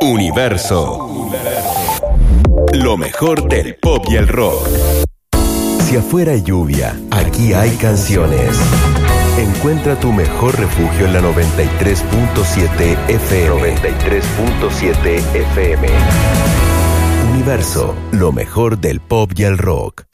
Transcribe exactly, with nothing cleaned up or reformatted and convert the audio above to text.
Universo. Lo mejor del pop y el rock. Si afuera hay lluvia, aquí hay canciones. Encuentra tu mejor refugio en la noventa y tres punto siete F M. noventa y tres punto siete F M. Universo, lo mejor del pop y el rock.